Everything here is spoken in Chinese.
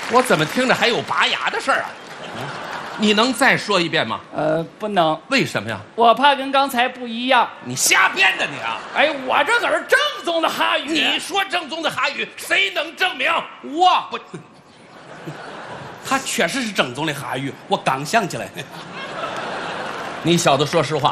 我怎么听着还有拔牙的事儿啊？你能再说一遍吗？ 不能， 为什么呀？ 我怕跟刚才不一样。 你瞎编的你啊！ 哎，我这可是正宗的哈语。 你说正宗的哈语，谁能证明？ 我不，他确实是正宗的哈语，我刚想起来。 你小子说实话